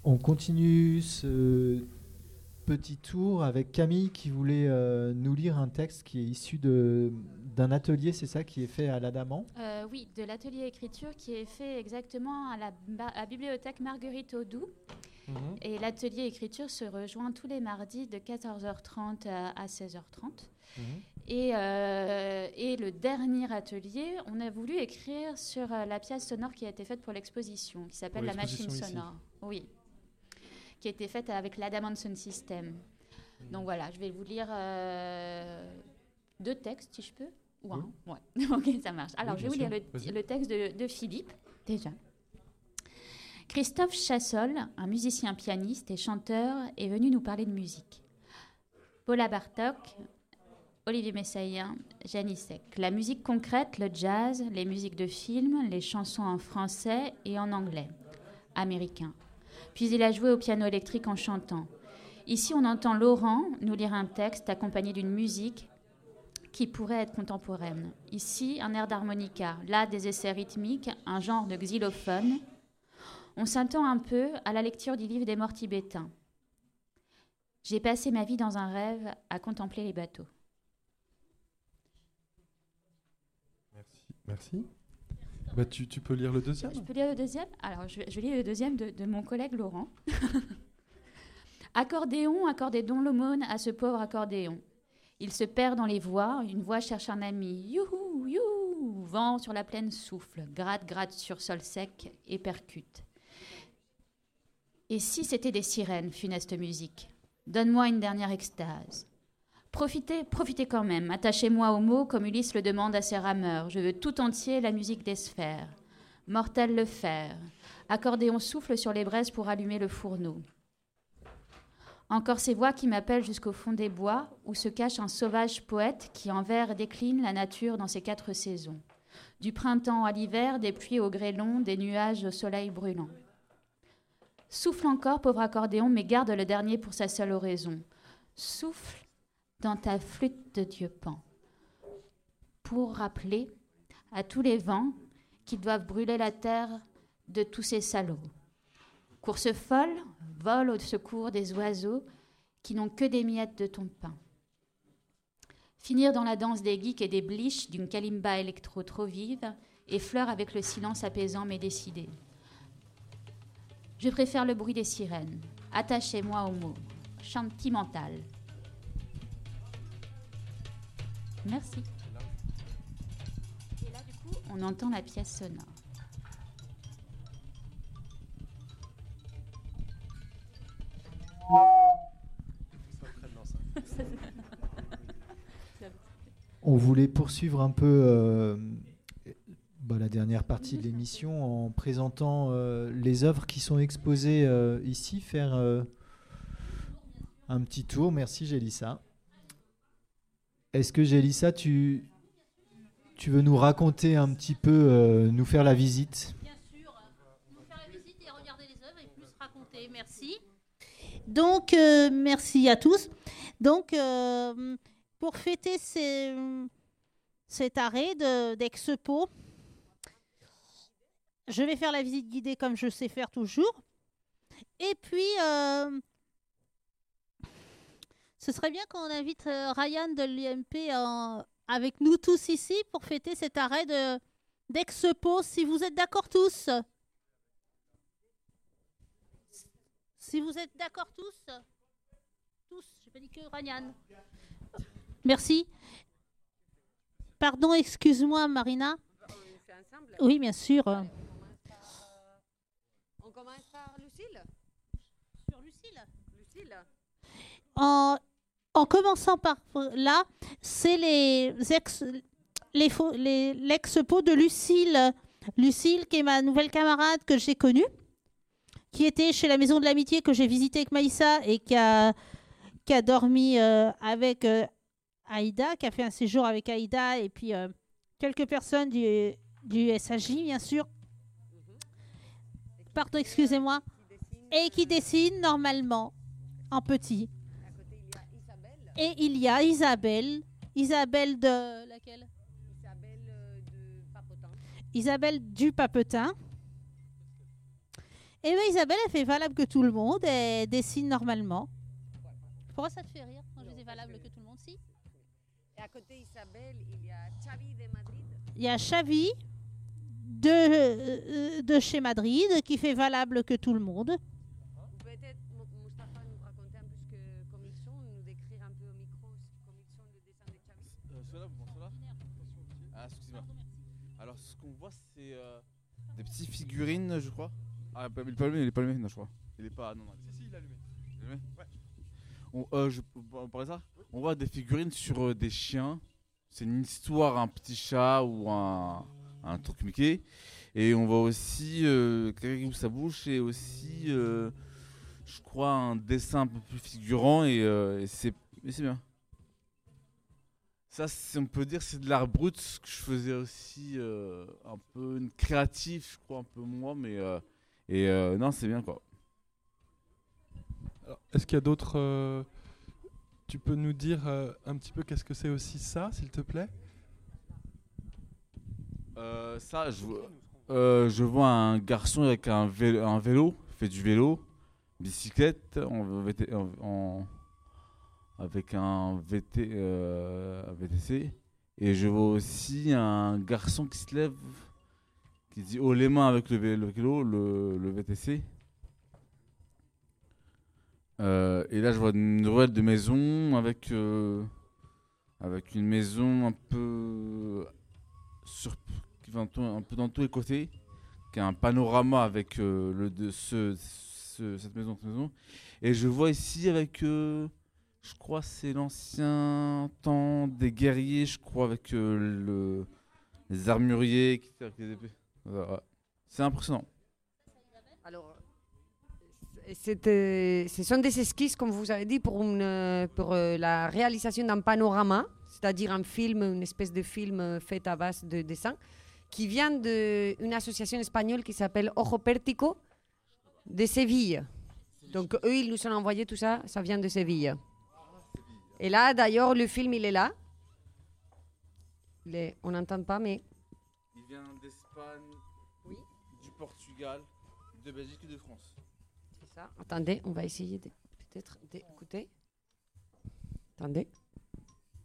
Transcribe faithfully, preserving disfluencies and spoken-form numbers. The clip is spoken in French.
On continue ce petit tour avec Camille qui voulait euh, nous lire un texte qui est issu de, d'un atelier, c'est ça, qui est fait à l'Adamant. Euh, oui, de l'atelier écriture qui est fait exactement à la, à la bibliothèque Marguerite Audoux. Mmh. Et l'atelier écriture se rejoint tous les mardis de quatorze heures trente à seize heures trente. Mmh. Et, euh, et le dernier atelier, on a voulu écrire sur la pièce sonore qui a été faite pour l'exposition, qui s'appelle La Machine sonore. Oui. Qui a été faite avec l'Adamant Sound System. Mmh. Donc voilà, je vais vous lire euh, deux textes, si je peux. Ou un. Oui. Ouais. Ok, ça marche. Alors, oui, je vais vous lire le, le texte de, de Philippe, déjà. Christophe Chassol, un musicien pianiste et chanteur, est venu nous parler de musique. Paula Bartók, Olivier Messaïen, Janisek. La musique concrète, le jazz, les musiques de films, les chansons en français et en anglais, américain. Puis il a joué au piano électrique en chantant. Ici, on entend Laurent nous lire un texte accompagné d'une musique qui pourrait être contemporaine. Ici, un air d'harmonica, là des essais rythmiques, un genre de xylophone. On s'attend un peu à la lecture du livre des morts tibétains. J'ai passé ma vie dans un rêve à contempler les bateaux. Merci. Merci. Bah, tu, tu peux lire le deuxième ? Je peux lire le deuxième ? Alors, je, je lis le deuxième de, de mon collègue Laurent. Accordéon, accordez donc l'aumône à ce pauvre accordéon. Il se perd dans les voix, une voix cherche un ami. Youhou, youhou, vent sur la plaine souffle, gratte, gratte sur sol sec et percute. Et si c'était des sirènes, funeste musique ? Donne-moi une dernière extase. Profitez, profitez quand même, attachez-moi aux mots comme Ulysse le demande à ses rameurs. Je veux tout entier la musique des sphères. Mortel le fer, accordéon souffle sur les braises pour allumer le fourneau. Encore ces voix qui m'appellent jusqu'au fond des bois, où se cache un sauvage poète qui en vers décline la nature dans ses quatre saisons. Du printemps à l'hiver, des pluies au grêlon, des nuages au soleil brûlant. Souffle encore, pauvre accordéon, mais garde le dernier pour sa seule oraison. Souffle dans ta flûte de Dieu Pan, pour rappeler à tous les vents qu'ils doivent brûler la terre de tous ces salauds. Course folle, vole au secours des oiseaux qui n'ont que des miettes de ton pain. Finir dans la danse des geeks et des bliches d'une kalimba électro trop vive et fleur avec le silence apaisant mais décidé. Je préfère le bruit des sirènes. Attachez-moi aux mots. Sentimental. Merci. Et là, du coup, on entend la pièce sonore. On voulait poursuivre un peu euh, bah, la dernière partie de l'émission en présentant euh, les œuvres qui sont exposées euh, ici, faire euh, un petit tour. Merci Gélissa. Est-ce que Gélissa, tu, tu veux nous raconter un petit peu, euh, nous faire la visite ? Bien sûr, nous faire la visite et regarder les œuvres et plus raconter. Merci. Donc, euh, merci à tous. Donc, euh, pour fêter ces, cet arrêt de, d'Expo, je vais faire la visite guidée comme je sais faire toujours. Et puis, euh, ce serait bien qu'on invite euh, Ryan de l'U M P en, avec nous tous ici pour fêter cet arrêt de, d'Expo, si vous êtes d'accord tous. Si vous êtes d'accord tous, tous, je n'ai pas dit que Ryan. Merci. Pardon, excuse-moi Marina. Oui, bien sûr. On commence par Lucille. Sur Lucille. Lucille. En, en commençant par là, c'est les ex, les, les, l'expo de Lucille. Lucille, qui est ma nouvelle camarade que j'ai connue, qui était chez la Maison de l'Amitié que j'ai visité avec Maïssa et qui a, qui a dormi euh, avec euh, Aïda, qui a fait un séjour avec Aïda et puis euh, quelques personnes du, du S A J, bien sûr. Pardon, excusez-moi. Et qui dessine normalement en petit. Et il y a Isabelle. Isabelle de laquelle ? Isabelle euh, de Papetin. Isabelle du Papetin. Et bien Isabelle, elle fait valable que tout le monde et elle dessine normalement. Pourquoi ça te fait rire quand je dis valable que tout le monde? Si. Et à côté Isabelle, il y a Xavi de Madrid. Il y a Xavi de, euh, de chez Madrid qui fait valable que tout le monde. Vous pouvez peut-être, Mustapha, nous raconter un peu ce que, comme ils sont, nous décrire un peu au micro comme ils sont le dessin de Xavi. Euh, ceux-là, vous pensez là? Ah, excusez-moi. Alors, ce qu'on voit, c'est euh, des petites figurines, je crois. Ah, il est pas allumé, il est pas allumé, non, je crois. Il est pas. Non, non. Si, si, il est allumé. Il est allumé. Ouais. On, euh, je, on parlait ça On voit des figurines sur euh, des chiens. C'est une histoire, un petit chat ou un, un truc Mickey. Et on voit aussi euh, quelqu'un qui ouvre sa bouche et aussi, euh, je crois, un dessin un peu plus figurant. Et, euh, et c'est et c'est bien. Ça, c'est- on peut dire, c'est de l'art brut, ce que je faisais aussi euh, un peu une créative, je crois, un peu moi, mais euh, et euh, non, c'est bien quoi. Alors, est-ce qu'il y a d'autres... euh, Tu peux nous dire euh, un petit peu qu'est-ce que c'est aussi ça, s'il te plaît? Euh, ça, je vois, euh, je vois un garçon avec un vélo, un vélo, il fait du vélo, bicyclette, en, V T en- en- avec un V T, euh, un V T C, et je vois aussi un garçon qui se lève, qui dit haut les mains avec le vélo, le, vélo, le, le V T C. Euh, et là, je vois une ruelle de maison avec, euh, avec une maison un peu, sur, qui va un peu, un peu dans tous les côtés, qui a un panorama avec euh, le, de ce, ce- cette maison, cette maison. Et je vois ici avec, euh, je crois, c'est l'ancien temps des guerriers, je crois, avec euh, le, les armuriers qui tirent avec les épées. Voilà. C'est impressionnant. Alors, c'est, euh, ce sont des esquisses, comme vous avez dit, pour, une, euh, pour euh, la réalisation d'un panorama, c'est-à-dire un film, une espèce de film euh, fait à base de dessins, qui vient d'une association espagnole qui s'appelle Ojo Pértico de Séville. Donc eux, ils nous ont envoyé tout ça, ça vient de Séville. Et là, d'ailleurs, le film, il est là. Il est- on n'entend pas, mais... Il vient d'Espagne, Oui. du Portugal, de Belgique et de France. C'est ça. Attendez, on va essayer de peut-être d'écouter. Attendez.